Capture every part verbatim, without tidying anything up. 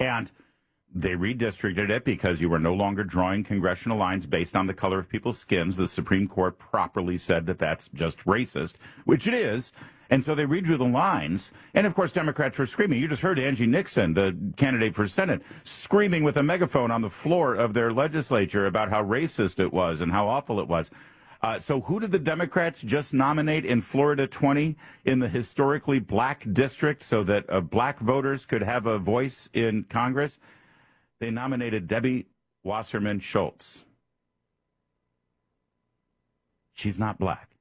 And they redistricted it because you were no longer drawing congressional lines based on the color of people's skins. The Supreme Court properly said that that's just racist, which it is. And so they redrew the lines. And, of course, Democrats were screaming. You just heard Angie Nixon, the candidate for Senate, screaming with a megaphone on the floor of their legislature about how racist it was and how awful it was. Uh, so who did the Democrats just nominate in Florida twenty in the historically black district so that uh, black voters could have a voice in Congress? They nominated Debbie Wasserman Schultz. She's not black.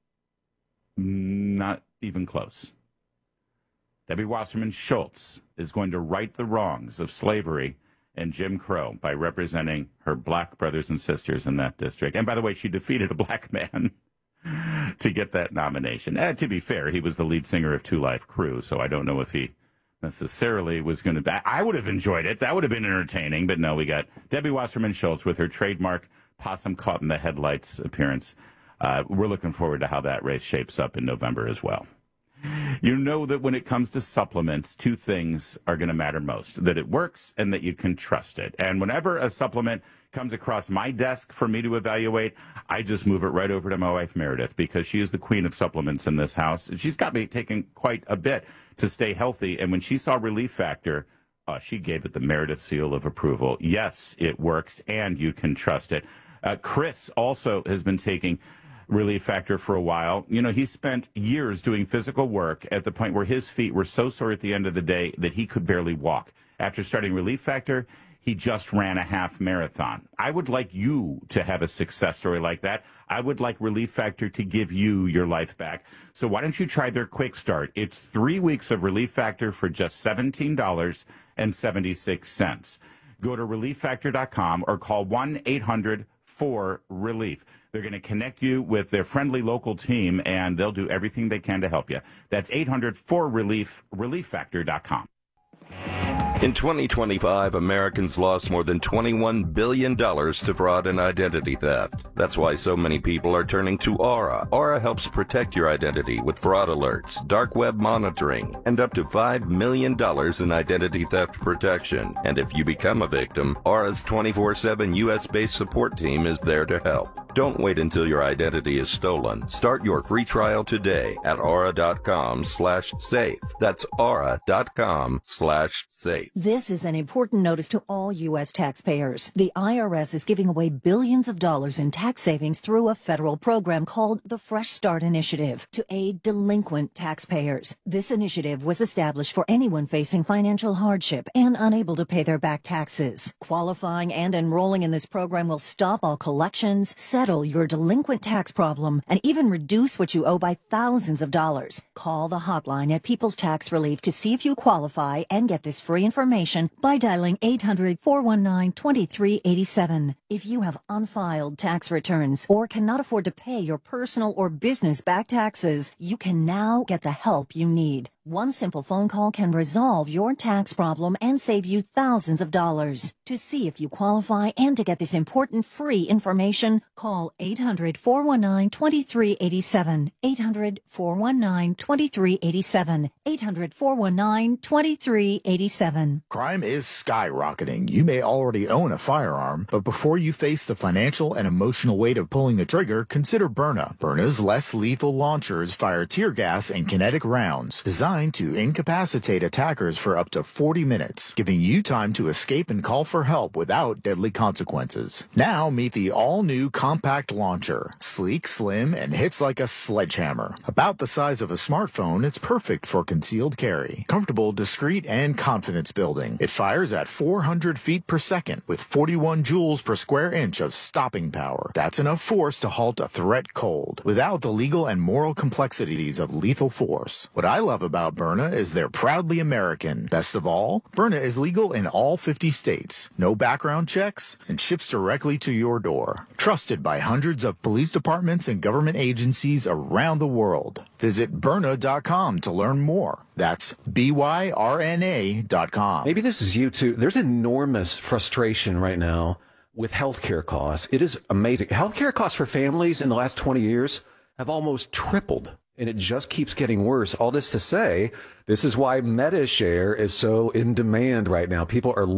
Not even close. Debbie Wasserman Schultz is going to right the wrongs of slavery and Jim Crow by representing her black brothers and sisters in that district. And by the way, she defeated a black man to get that nomination. And to be fair, he was the lead singer of Two Live Crew, so I don't know if he necessarily was going to... I would have enjoyed it. That would have been entertaining. But no, we got Debbie Wasserman Schultz with her trademark possum caught in the headlights appearance. Uh, we're looking forward to how that race shapes up in November as well. You know that when it comes to supplements, two things are going to matter most, that it works and that you can trust it. And whenever a supplement comes across my desk for me to evaluate, I just move it right over to my wife, Meredith, because she is the queen of supplements in this house. She's got me taking quite a bit to stay healthy. And when she saw Relief Factor, uh, she gave it the Meredith seal of approval. Yes, it works and you can trust it. Uh, Chris also has been taking Relief Factor for a while. You know, he spent years doing physical work at the point where his feet were so sore at the end of the day that he could barely walk. After starting Relief Factor, he just ran a half marathon. I would like you to have a success story like that. I would like Relief Factor to give you your life back. So why don't you try their quick start? It's three weeks of Relief Factor for just seventeen dollars and seventy-six cents. Go to relief factor dot com or call one eight hundred four relief. They're going to connect you with their friendly local team, and they'll do everything they can to help you. That's eight hundred four relief, relief factor dot com. In twenty twenty-five, Americans lost more than twenty-one billion dollars to fraud and identity theft. That's why so many people are turning to Aura. Aura helps protect your identity with fraud alerts, dark web monitoring, and up to five million dollars in identity theft protection. And if you become a victim, Aura's twenty-four seven U S-based support team is there to help. Don't wait until your identity is stolen. Start your free trial today at aura.com slash safe. That's aura.com slash safe. This is an important notice to all U S taxpayers. The I R S is giving away billions of dollars in tax savings through a federal program called the Fresh Start Initiative to aid delinquent taxpayers. This initiative was established for anyone facing financial hardship and unable to pay their back taxes. Qualifying and enrolling in this program will stop all collections, settle your delinquent tax problem, and even reduce what you owe by thousands of dollars. Call the hotline at People's Tax Relief to see if you qualify and get this free information by dialing eight hundred, four one nine, two three eight seven. If you have unfiled tax returns or cannot afford to pay your personal or business back taxes, you can now get the help you need. One simple phone call can resolve your tax problem and save you thousands of dollars. To see if you qualify and to get this important free information, call eight hundred, four one nine, two three eight seven, eight hundred, four one nine, two three eight seven, eight hundred, four one nine, two three eight seven. Crime is skyrocketing. You may already own a firearm, but before you face the financial and emotional weight of pulling the trigger, consider Byrna. Byrna's less lethal launchers fire tear gas and kinetic rounds, designed to incapacitate attackers for up to forty minutes, giving you time to escape and call for help without deadly consequences. Now meet the all-new compact launcher. Sleek, slim, and hits like a sledgehammer. About the size of a smartphone, it's perfect for concealed carry. Comfortable, discreet, and confidence building. It fires at four hundred feet per second with forty-one joules per square inch of stopping power. That's enough force to halt a threat cold, without the legal and moral complexities of lethal force. What I love about Byrna is they're proudly American. Best of all, Byrna is legal in all fifty states. No background checks, and ships directly to your door. Trusted by hundreds of police departments and government agencies around the world. Visit Byrna dot com to learn more. That's B Y R N A dot com. Maybe this is you too. There's enormous frustration right now with healthcare costs. It is amazing. Healthcare costs for families in the last twenty years have almost tripled. And it just keeps getting worse. All this to say, this is why MediShare is so in demand right now. People are